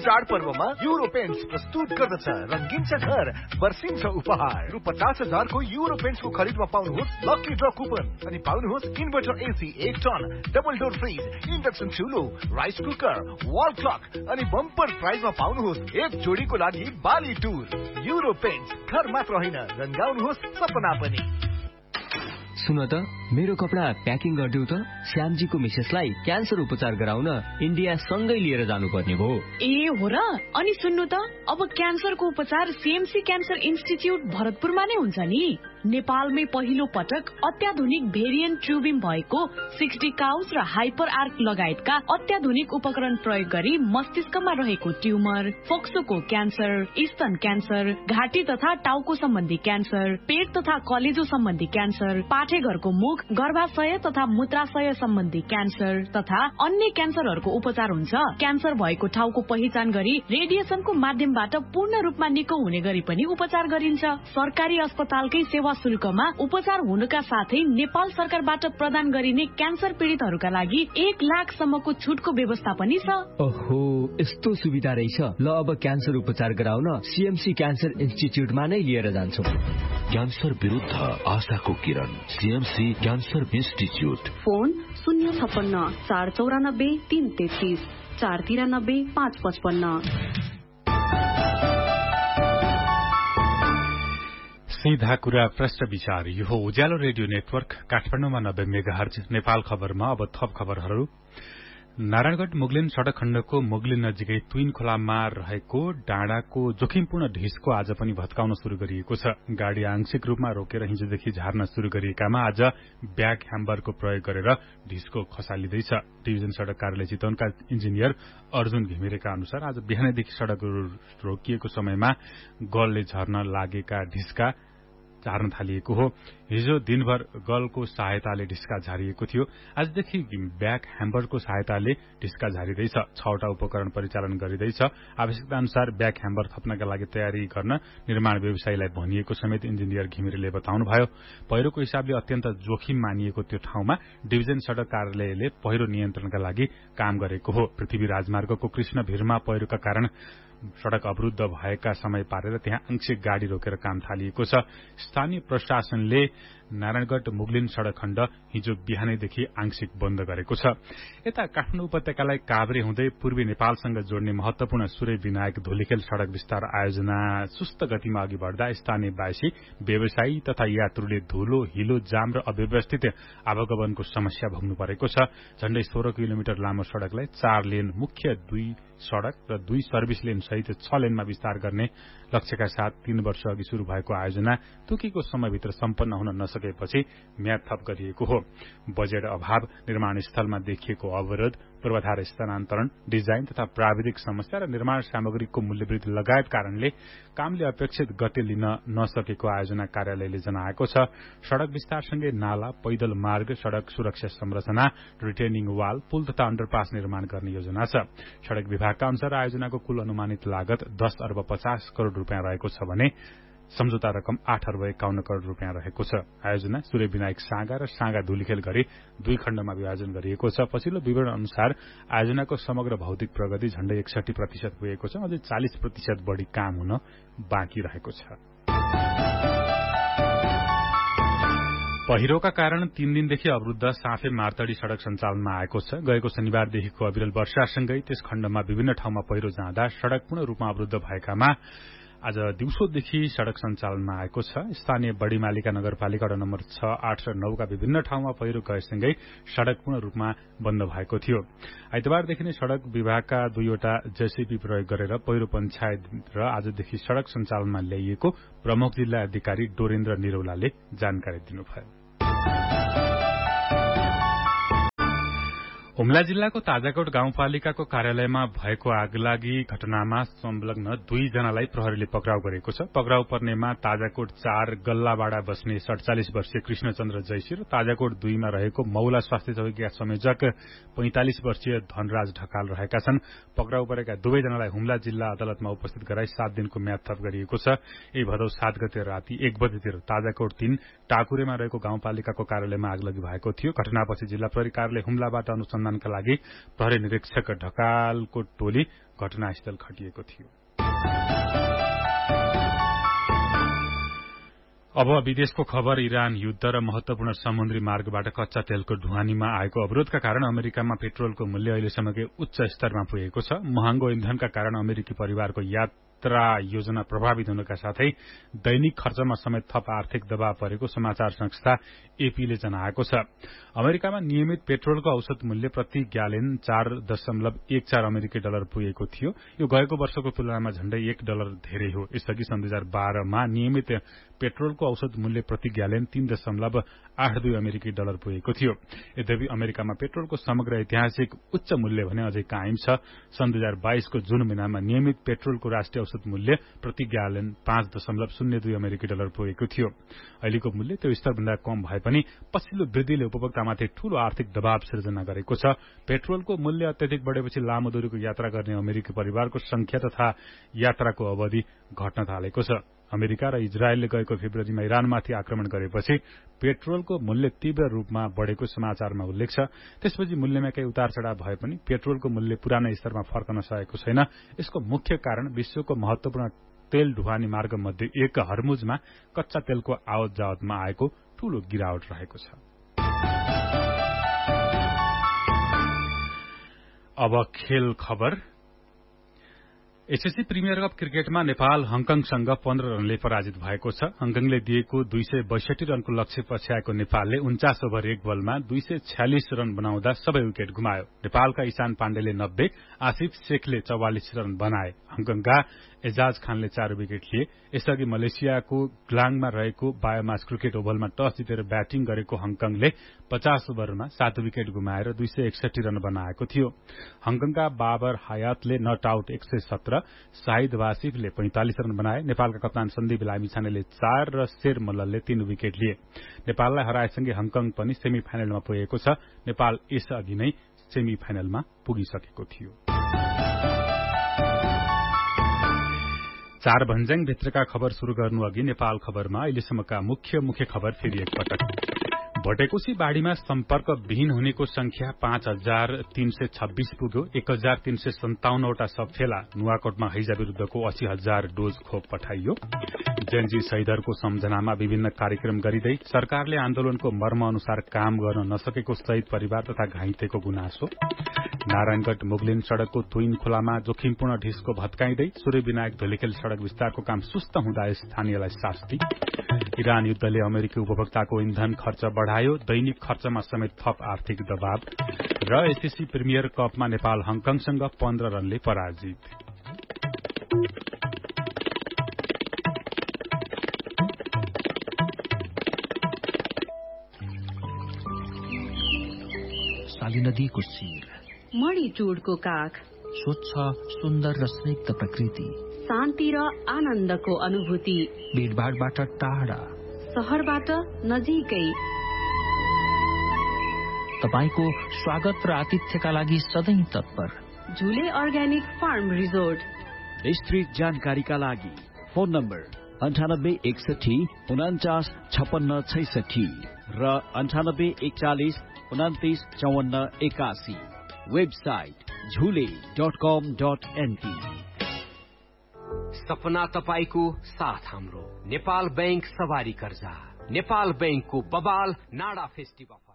चाडपर्वमा euro paints प्रस्तुत गर्दछ रंगीन छ घर वर्षिन्छ उपहार रु 50,000 को युरो पेन्ट्स को खरिदमा पाउनुहोस् लकी ड्र कुपन अनि पाउनुहोस् inverter AC 1 ton double door fridge induction चुलो rice cooker wall clock अनि बम्पर प्राइजमा पाउनुहोस् एक जोडीको लागि बाली टुर युरो पेन्ट्स घर मात्र होइन रंगाउनुहोस् सपना पनि। सुन त मेरो कपडा प्याकिङ गरिदेऊ त श्यामजीको मिसेसलाई क्यान्सर उपचार गराउन इन्डिया सँगै लिएर जानुपर्ने भो। ए हो र अनि सुन्नु त अब क्यान्सरको उपचार सीएमसी क्यान्सर इन्स्टिच्युट भरतपुरमा नै हुन्छ नि। नेपालमै पहिलो पटक अत्याधुनिक भेरिएन्ट ट्युबिम भएको 60 काउस र हाइपर आर्क लगायतका अत्याधुनिक उपकरण प्रयोग गरी मस्तिष्कमा रहेको ट्युमर, फोक्सोको क्यान्सर, स्तन क्यान्सर, घाँटी तथा टाउको सम्बन्धी क्यान्सर, पेट तथा कलेजो सम्बन्धी क्यान्सर, पाठेघरको मुख, गर्भाशय तथा मूत्राशय सम्बन्धी क्यान्सर तथा अन्य क्यान्सरहरूको उपचार हुन्छ। क्यान्सर भएको ठाउँको पहिचान गरी रेडिएसनको माध्यमबाट पूर्ण रूपमा निको हुने गरी पनि उपचार गरिन्छ। सरकारी अस्पतालकै सेवा शुल्कमा उपचार हुनुका साथै नेपाल सरकारबाट प्रदान गरिने क्यान्सर पीडितहरूका लागि 1 लाखसम्मको छुटको व्यवस्था पनि छ। ओहो यस्तो सुविधा रहेछ। ल अब क्यान्सर उपचार गराउन सीएमसी क्यान्सर इन्स्टिच्युटमा नै लिएर जान्छौँ। क्यान्सर विरुद्ध आशाको किरण सीएमसी क्यान्सर इन्स्टिच्युट। फोन 056 494 333 493 555। सीधा कुरा प्रश्न विचार यो हो उज्यालो रेडियो नेटवर्क काठमाडौँमा 90 मेगाहर्ज। नेपाल खबरमा अब थप खबरहरू। नारायणगढ़ मुगलिन सड़क खण्डको मुगलिन नजिकै तुइन खोलामा रहेको डाँडाको जोखिमपूर्ण ढिस्को आज पनि भत्काउन शुरू गरिएको छ। गाड़ी आंशिक रूपमा रोकेर हिजोदेखि झार्न शुरू गरिएकामा आज ब्याक ह्याम्बरको प्रयोग गरेर ढिस्को खसालिँदैछ। डिभिजन सड़क कार्यालय चितवनका इन्जिनियर अर्जुन घिमिरेका अनुसार आज बिहानैदेखि सड़क रोकिएको समयमा गलले झर्न लागेका ढिस्का झार्न थालिएको हो। हिजो दिनभर गलको सहायताले ढिस्का झारिएको थियो। आजदेखि ब्याक ह्याम्बरको सहायताले ढिस्का झारिँदैछ। 6वटा उपकरण परिचालन गरिँदैछ। आवश्यकता अनुसार ब्याक ह्याम्बर थप्नका लागि तयारी गर्न निर्माण व्यवसायीलाई भनिएको समेत इन्जिनियर घिमिरेले बताउनुभयो। पहिरोको हिसाबले अत्यन्त जोखिम मानिएको त्यो ठाउँमा डिभिजन सड़क कार्यालयले पहिरो नियन्त्रणका लागि काम गरेको हो। पृथ्वी राजमार्गको कृष्ण भिरमा पहिरोका कारण सड़क अवरुद्ध भएका समय पारेर त्यहाँ आंशिक गाड़ी रोकेर काम थालिएको छ। स्थानीय प्रशासनले नारायणगढ़ मुगलिन सड़क खण्ड हिजो बिहानैदेखि आंशिक बन्द गरेको छ। यता काठमाडौँ उपत्यकालाई काभ्रे हुँदै पूर्वी नेपालसँग जोड्ने महत्वपूर्ण सूर्य विनायक धुलीखेल सड़क विस्तार आयोजना सुस्त गतिमा अघि बढ़दा स्थानीयवासी व्यवसायी तथा यात्रुले धुलो हिलो जाम र अव्यवस्थित आवागमनको समस्या भोग्नु परेको छ। झण्डै 16 किलोमिटर लामो सड़कलाई 4 लेन मुख्य 2 सड़क र 2 सर्भिस लेन सहित 6 लेनमा विस्तार गर्ने लक्ष्यका साथ 3 वर्ष अघि शुरू भएको आयोजना तोकेको समयभित्र सम्पन्न हुन नसकेपछि म्याद थप गरिएको हो। बजेट अभाव, निर्माण स्थलमा देखिएको अवरोध, पूर्वाधार स्थानान्तरण, डिजाइन तथा प्राविधिक समस्या र निर्माण सामग्रीको मूल्यवृद्धि लगायत कारणले कामले अपेक्षित गति लिन नसकेको आयोजना कार्यालयले जनाएको छ। सड़क विस्तारसँगै नाला, पैदल मार्ग, सड़क सुरक्षा संरचना, रिटेनिङ वाल, पुल तथा अण्डरपास निर्माण गर्ने योजना छ। सड़क विभागका अनुसार आयोजनाको कुल अनुमानित लागत 10 अर्ब 50 करोड़ रूपियाँ रहेको छ भने सम्झौता रकम 8 अर्ब 51 करोड़ रूपियाँ रहेको छ। आयोजना सूर्य विनायक साँगा र साँगा धुलीखेल गरी 2 खण्डमा विभाजन गरिएको छ। पछिल्लो विवरण अनुसार आयोजनाको समग्र भौतिक प्रगति झण्डै 61% पुगेको छ। अझै 40% बढ़ी काम हुन बाँकी रहेको छ। पहिरोका कारण 3 दिनदेखि अवरुद्ध साँफे मार्तडी सड़क सञ्चालनमा आएको छ। गएको शनिबारदेखिको अविरल वर्षासँगै त्यस खण्डमा विभिन्न ठाउँमा पहिरो जाँदा सड़क पूर्ण रूपमा अवरुद्ध भएकामा आज दिउँसोदेखि सड़क सञ्चालनमा आएको छ। स्थानीय बड़ीमालिका नगरपालिका वडा नम्बर 6, 8 र 9 का विभिन्न ठाउँमा पहिरो गएसँगै सड़क पूर्ण रूपमा बन्द भएको थियो। आइतबारदेखि नै सड़क विभागका 2वटा जेसीबी प्रयोग गरेर पहिरो पञ्चायत र आजदेखि सड़क सञ्चालनमा ल्याइएको प्रमुख जिल्ला अधिकारी डोरेन्द्र निरौलाले जानकारी दिनुभयो। हुम्ला जिल्लाको ताजाकोट गाउँपालिकाको कार्यालयमा भएको आगलागी घटनामा संलग्न 2 जनालाई प्रहरीले पक्राउ गरेको छ। पक्राउ पर्नेमा ताजाकोट 4 गल्लाबाड़ा बस्ने 47 वर्षीय कृष्णचन्द्र जैसी र ताजाकोट 2 मा रहेको मौला स्वास्थ्य चौकीका संयोजक 45 वर्षीय धनराज ढकाल रहेका छन्। पक्राउ परेका दुवै जनालाई हुम्ला जिल्ला अदालतमा उपस्थित गराई 7 दिनको म्याद थप गरिएको छ। यही भदौ 7 गते राति 1 बजेतिर ताजाकोट 3 टाकुरेमा रहेको गाउँपालिकाको कार्यालयमा आगलगी भएको थियो। घटनापछि जिल्ला प्रहरी कार्यालय हुम्लाबाट अनुसन्धान अनुसन्धानका लागि प्रहरी निरीक्षक ढकालको टोली घटनास्थल खटिएको थियो। अब विदेशको खबर। इरान युद्ध र महत्वपूर्ण समुद्री मार्गबाट कच्चा तेलको ढुवानीमा आएको अवरोधका कारण अमेरिकामा पेट्रोलको मूल्य अहिलेसम्मकै उच्च स्तरमा पुगेको छ। महँगो इन्धनका कारण अमेरिकी परिवारको यात्रा योजना प्रभावित हुनका साथै दैनिक खर्चमा समेत थप आर्थिक दबाव परेको समाचार संस्था एपीले जनाएको छ। अमेरिकामा नियमित पेट्रोलको औसत मूल्य प्रति ग्यालन 4.14 अमेरिकी डलर पुगेको थियो। यो गएको वर्षको तुलनामा झण्डै $1 धेरै हो। यसअघि सन् 2012 मा नियमित पेट्रोलको औसत मूल्य प्रति ग्यालन 3.82 अमेरिकी डलर पुगेको थियो। यद्यपि अमेरिकामा पेट्रोलको समग्र ऐतिहासिक उच्च मूल्य भने अझै कायम छ। सन् 2022 को जुन महिनामा नियमित पेट्रोलको राष्ट्रिय औसत मूल्य प्रति ग्यालन 5.02 अमेरिकी डलर पुगेको थियो। अहिलेको मूल्य त्यो स्तरभन्दा कम भए पनि पछिल्लो वृद्धिले उपभोक्तामाथि ठूलो आर्थिक दबाव सिर्जना गरेको छ। पेट्रोलको मूल्य अत्यधिक बढेपछि लामो दूरीको यात्रा गर्ने अमेरिकी परिवारको संख्या तथा यात्राको अवधि घट्न थालेको छ। अमेरिका र इजरायलले गएको फेब्रुअरीमा इरानमाथि आक्रमण गरेपछि पेट्रोलको मूल्य तीव्र रूपमा बढ़ेको समाचारमा उल्लेख छ। त्यसपछि मूल्यमा केही उतार चढ़ाव भए पनि पेट्रोलको मूल्य पुरानो स्तरमा फर्कन सकेको छैन। यसको मुख्य कारण विश्वको महत्वपूर्ण तेल ढुवानी मार्ग मध्ये एक हर्मुजमा कच्चा तेलको आवत जावतमा आएको ठूलो गिरावट रहेको छ। अब खेल खबर। एसएससी प्रिमियर कप क्रिकेटमा नेपाल हङकङसँग 15 रनले पराजित भएको छ। हङकङले दिएको 262 रनको लक्ष्य पछ्याएको नेपालले 49 ओभर 1 बलमा 246 रन बनाउँदा सबै विकेट गुमायो। नेपालका ईशान पाण्डेले 90, आसिफ शेखले 44 रन बनाए। हङकङका एजाज खानले 4 विकेट लिए। यसअघि मलेसियाको ग्लाङमा रहेको बायोमास क्रिकेट ओभलमा टस जितेर ब्याटिङ गरेको हङकङले 50 ओभरमा 7 विकेट गुमाएर 261 रन बनाएको थियो। हङकङका बाबर हयातले नट आउट 117, शाहिद वासिफले 45 रन बनाए। नेपालका कप्तान सन्दीप लामिछानेले 4 र शेर मल्लले 3 विकेट लिए। नेपाललाई हराएसँगै हङकङ पनि सेमी फाइनलमा पुगेको छ। नेपाल यसअघि नै सेमी फाइनलमा पुगिसकेको थियो। 4 भन्ज्याङ भित्रका खबर शुरू गर्नु अघि नेपाल खबरमा अहिलेसम्मका मुख्य खबर फेरि एकपटक। भटेकोशी बाढ़ीमा सम्पर्क विहीन हुनेको संख्या 5326 पुग्यो। 1357 वटा शव फेला। नुवाकोटमा हैजा विरूद्धको 80,000 डोज खोप पठाइयो। जेनजी शहीदहरूको सम्झनामा विभिन्न कार्यक्रम गरिँदै सरकारले आन्दोलनको मर्म अनुसार काम गर्न नसकेको शहीद परिवार तथा घाइतेको गुनासो। नारायणगढ़ मुगलिन सड़कको तुइन खोलामा जोखिमपूर्ण ढिस्को भत्काइँदै सूर्यविनायक धुलिखेल सड़क विस्तारको काम सुस्त हुँदा स्थानीयलाई शास्ति। इरान युद्धले अमेरिकी उपभोक्ताको इन्धन खर्च बढ़ायो। दैनिक खर्चमा समेत थप आर्थिक दबाव। र एसएससी प्रिमियर कपमा नेपाल हङकङसँग 15 रनले पराजित। साली नदीको शिर, मणिचूडको काख, स्वच्छ सुन्दर र स्निग्ध प्रकृति, शान्ति र आनन्दको अनुभूति, भीडभाडबाट टाढा, शहरबाट नजिकै। तपाईको स्वागत र आतिथ्यका लागि सधैँ तत्पर झुले अर्ग्यानिक फार्म रिजोर्ट। विस्तृत जानकारीका लागि फोन नम्बर 9861 49 56 66 र 9841 29 54 81। वेबसाइट झुले.com.np। सपना तपाईको साथ हाम्रो। नेपाल बैंक सवारी कर्जा, नेपाल बैंकको बबाल नाडा फेस्टिभल।